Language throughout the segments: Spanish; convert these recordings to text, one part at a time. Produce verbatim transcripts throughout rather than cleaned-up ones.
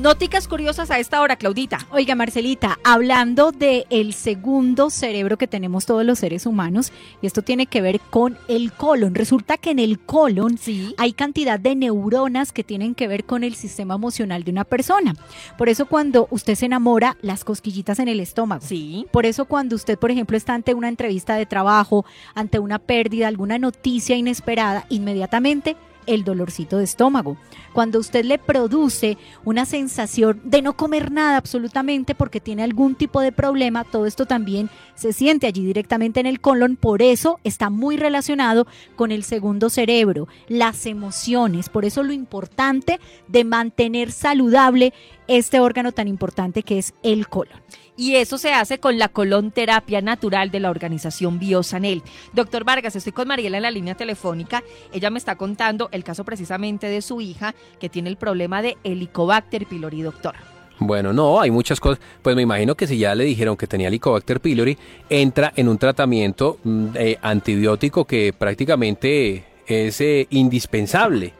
Nóticas curiosas a esta hora, Claudita. Oiga, Marcelita, hablando del segundo cerebro que tenemos todos los seres humanos, y esto tiene que ver con el colon. Resulta que en el colon sí hay cantidad de neuronas que tienen que ver con el sistema emocional de una persona. Por eso cuando usted se enamora, las cosquillitas en el estómago. Sí. Por eso cuando usted, por ejemplo, está ante una entrevista de trabajo, ante una pérdida, alguna noticia inesperada, inmediatamente el dolorcito de estómago. Cuando usted le produce una sensación de no comer nada absolutamente porque tiene algún tipo de problema, todo esto también se siente allí directamente en el colon. Por eso está muy relacionado con el segundo cerebro, las emociones. Por eso lo importante de mantener saludable este órgano tan importante que es el colon. Y eso se hace con la colonterapia natural de la organización Biosanel. Doctor Vargas, estoy con Mariela en la línea telefónica. Ella me está contando el caso precisamente de su hija que tiene el problema de Helicobacter pylori, doctor. Bueno, no, hay muchas cosas. Pues me imagino que si ya le dijeron que tenía Helicobacter pylori, entra en un tratamiento eh, antibiótico que prácticamente es eh, indispensable.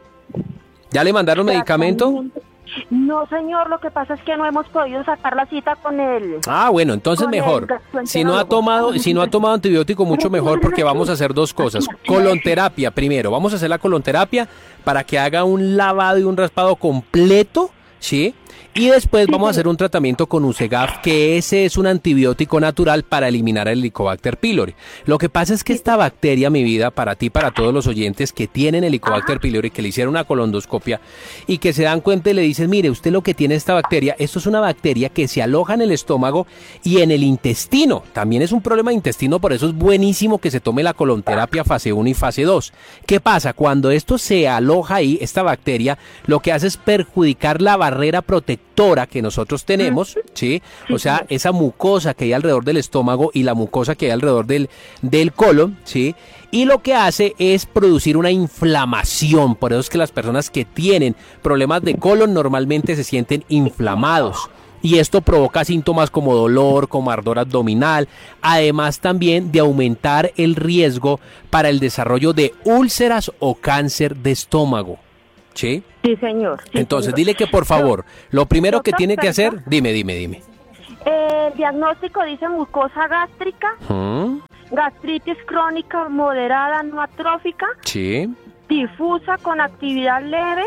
¿Ya le mandaron medicamento? No, señor, lo que pasa es que no hemos podido sacar la cita con él. Ah, bueno, entonces mejor. Si no ha tomado, si no ha tomado antibiótico, mucho mejor, porque vamos a hacer dos cosas. Colonterapia primero, vamos a hacer la colonterapia para que haga un lavado y un raspado completo, ¿sí? Y después vamos a hacer un tratamiento con Usegaf, que ese es un antibiótico natural para eliminar el Helicobacter pylori. Lo que pasa es que esta bacteria, mi vida, para ti, para todos los oyentes que tienen Helicobacter pylori, que le hicieron una colondoscopia y que se dan cuenta y le dicen, mire, usted lo que tiene esta bacteria, esto es una bacteria que se aloja en el estómago y en el intestino. También es un problema de intestino, por eso es buenísimo que se tome la colonterapia fase uno y fase dos. ¿Qué pasa? Cuando esto se aloja ahí, esta bacteria, lo que hace es perjudicar la barrera protectora que nosotros tenemos, ¿sí? O sea, esa mucosa que hay alrededor del estómago y la mucosa que hay alrededor del, del colon, ¿sí? Y lo que hace es producir una inflamación. Por eso es que las personas que tienen problemas de colon normalmente se sienten inflamados. Y esto provoca síntomas como dolor, como ardor abdominal, además también de aumentar el riesgo para el desarrollo de úlceras o cáncer de estómago. ¿Sí? Sí, señor. Sí, Entonces, señor. dile que por favor, lo primero Doctor, que tiene que hacer, perdón. dime, dime, dime. Eh, el diagnóstico dice mucosa gástrica, ¿Mm? gastritis crónica moderada no atrófica, Sí, difusa con actividad leve,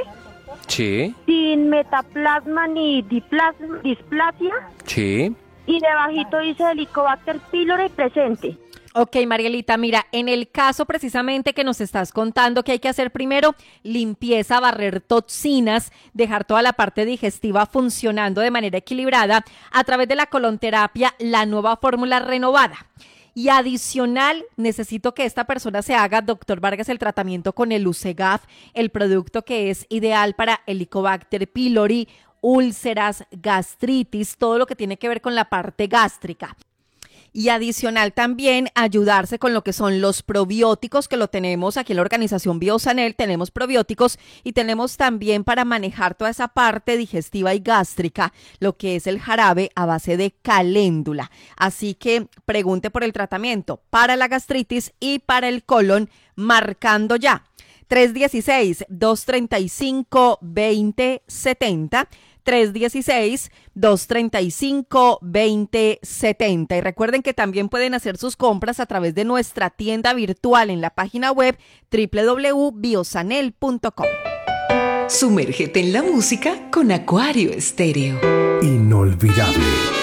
sí, sin metaplasma ni diplas- displasia, sí. y debajito dice Helicobacter pylori presente. Ok, Marielita, mira, en el caso precisamente que nos estás contando que hay que hacer primero limpieza, barrer toxinas, dejar toda la parte digestiva funcionando de manera equilibrada a través de la colonterapia, la nueva fórmula renovada. Y adicional, necesito que esta persona se haga, doctor Vargas, el tratamiento con el Usegaf, el producto que es ideal para Helicobacter pylori, úlceras, gastritis, todo lo que tiene que ver con la parte gástrica. Y adicional también ayudarse con lo que son los probióticos, que lo tenemos aquí en la organización Biosanel, tenemos probióticos y tenemos también para manejar toda esa parte digestiva y gástrica, lo que es el jarabe a base de caléndula. Así que pregunte por el tratamiento para la gastritis y para el colon, marcando ya tres uno seis, dos tres cinco, dos cero siete cero. tres uno seis, dos tres cinco, dos cero siete cero. Y recuerden que también pueden hacer sus compras a través de nuestra tienda virtual en la página web doble u doble u doble u punto biosanel punto com. Sumérgete en la música con Acuario Estéreo. Inolvidable.